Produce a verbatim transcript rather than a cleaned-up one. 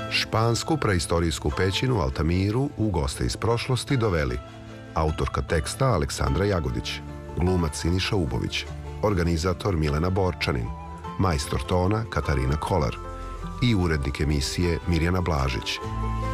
špansku praistorijsku pećinu Altamiru u goste iz prošlosti doveli autorka teksta Aleksandra Jagodić, glumac Siniša Ubović, organizator Milena Borčanin, majstor tona Katarina Kolar i urednik emisije Mirjana Blažić.